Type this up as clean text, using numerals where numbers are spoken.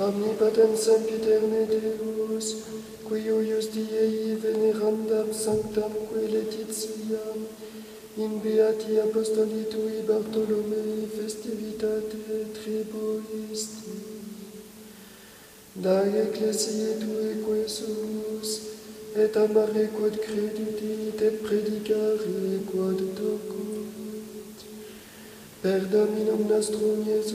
Omnipotens sempiterne Deus, qui uius Diei venerandam sanctam qui Laetitiam, in beati apostoli tui Bartolomei festivitate tribuisti. Da ecclesiae tue quesumus, et amare quod credidit et predicare quod docuit. Per Dominum nostrum Iesum